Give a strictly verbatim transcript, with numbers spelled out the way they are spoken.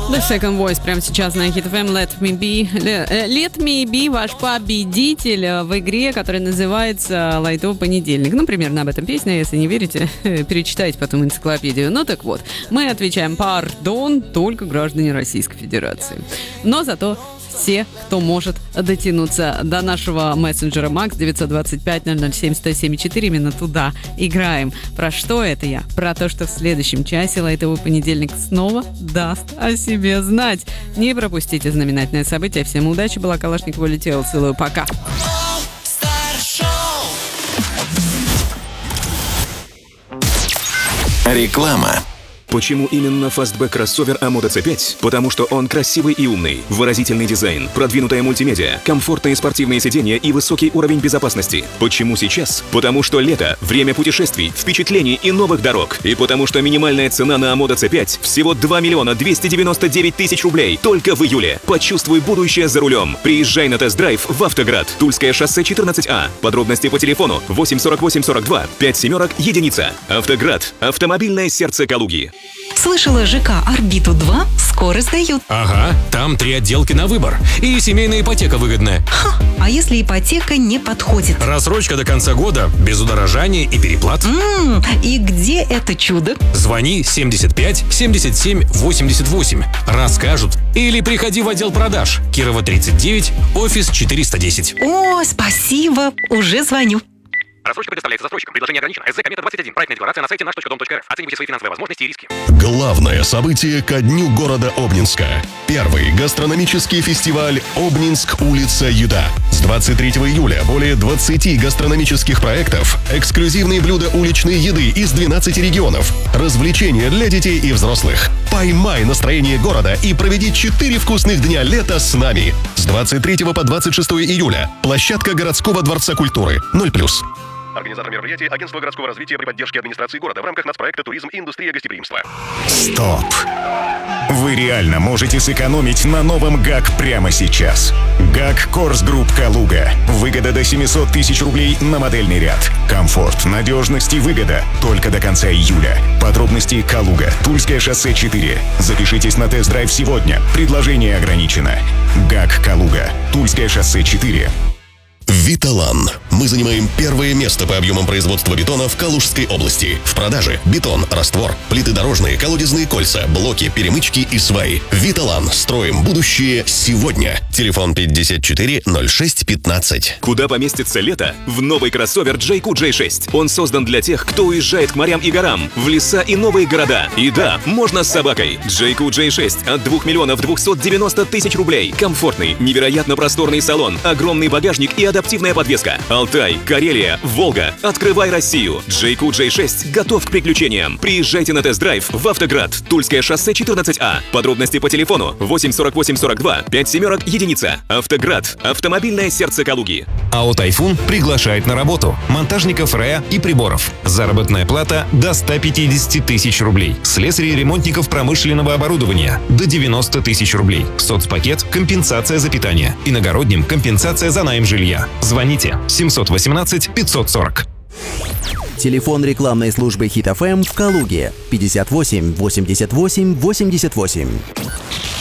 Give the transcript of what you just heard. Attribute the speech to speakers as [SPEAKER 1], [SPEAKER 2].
[SPEAKER 1] The Second Voice прямо сейчас на Hit эф эм. Let me be. Let me be ваш победитель в игре, которая называется Лайтовый понедельник. Ну, примерно об этом песня. Если не верите, перечитайте потом энциклопедию. Ну, так вот. Мы отвечаем «Пардон» только граждане Российской Федерации. Но зато все, кто может дотянуться до нашего мессенджера Макс девятьсот двадцать пять ноль ноль семь сто семь четыре, именно туда играем. Про что это я? Про то, что в следующем часе Лайтовый понедельник снова даст о себе знать. Не пропустите знаменательное событие. Всем удачи, была Калашникова, улетела. Целую, пока.
[SPEAKER 2] Реклама. Почему именно фастбэк кроссовер Амода си пять? Потому что он красивый и умный, выразительный дизайн, продвинутая мультимедиа, комфортные спортивные сиденья и высокий уровень безопасности. Почему сейчас? Потому что лето, время путешествий, впечатлений и новых дорог. И потому что минимальная цена на Амода си пять всего два миллиона двести девяносто девять тысяч рублей только в июле. Почувствуй будущее за рулем. Приезжай на тест-драйв в Автоград. Тульское шоссе четырнадцать А. Подробности по телефону восемь сорок восемь сорок два пять семерок единица. Автоград. Автомобильное сердце Калуги.
[SPEAKER 3] Слышала, ЖК «Орбиту два» скоро сдают.
[SPEAKER 4] Ага, там три отделки на выбор. И семейная ипотека выгодная.
[SPEAKER 3] Ха, а если ипотека не подходит?
[SPEAKER 4] Рассрочка до конца года, без удорожания и переплат.
[SPEAKER 3] М-м, и где это чудо?
[SPEAKER 4] Звони семьдесят пять семьдесят семь восемьдесят восемь. Расскажут. Или приходи в отдел продаж. Кирова тридцать девять, офис четыреста десять.
[SPEAKER 3] О, спасибо, уже звоню.
[SPEAKER 5] Рассрочка предоставляется застройщиком. Предложение ограничено. СЗ Комета двадцать один. Проектная декларация на сайте наш точка дом точка эр эф. Оценивайте свои финансовые возможности и риски.
[SPEAKER 6] Главное событие ко дню города Обнинска. Первый гастрономический фестиваль «Обнинск. Улица Еда». С двадцать третьего июля более двадцати гастрономических проектов, эксклюзивные блюда уличной еды из двенадцати регионов, развлечения для детей и взрослых. Поймай настроение города и проведи четыре вкусных дня лета с нами. С двадцать третьего по двадцать шестое июля. Площадка городского дворца культуры. ноль плюс.
[SPEAKER 5] Организатор мероприятия — Агентство городского развития при поддержке администрации города в рамках нацпроекта «Туризм и индустрия гостеприимства».
[SPEAKER 7] Стоп! Вы реально можете сэкономить на новом ГАК прямо сейчас. ГАК Корс Групп Калуга. Выгода до семьсот тысяч рублей на модельный ряд. Комфорт, надежность и выгода только до конца июля. Подробности Калуга. Тульское шоссе четыре. Запишитесь на тест-драйв сегодня. Предложение ограничено. ГАК Калуга. Тульское шоссе четыре.
[SPEAKER 6] Виталан. Мы занимаем первое место по объемам производства бетона в Калужской области. В продаже бетон, раствор, плиты дорожные, колодезные кольца, блоки, перемычки и сваи. Виталан. Строим будущее сегодня. Телефон пятьдесят четыре ноль шесть пятнадцать.
[SPEAKER 2] Куда поместится лето? В новый кроссовер джей кью джей шесть. Он создан для тех, кто уезжает к морям и горам, в леса и новые города. И да, можно с собакой. джей кью джей шесть от двух миллионов двухсот девяноста тысяч рублей. Комфортный, невероятно просторный салон, огромный багажник и адаптивная подвеска. Алтай, Карелия, Волга. Открывай Россию. джей кью джей шесть готов к приключениям. Приезжайте на тест-драйв в Автоград. Тульское шоссе четырнадцать А. Подробности по телефону восемь сорок восемь сорок два пять семерок единица. Автоград. Автомобильное сердце Калуги.
[SPEAKER 4] АО «Тайфун» приглашает на работу монтажников РЭА и приборов. Заработная плата до ста пятидесяти тысяч рублей. Слесарей и ремонтников промышленного оборудования до девяноста тысяч рублей. Соцпакет – компенсация за питание. Иногородним – компенсация за найм жилья. Звоните семьсот восемнадцать пятьсот сорок.
[SPEAKER 8] Телефон рекламной службы Hit эф эм в Калуге пятьдесят восемь восемьдесят восемь восемьдесят восемь.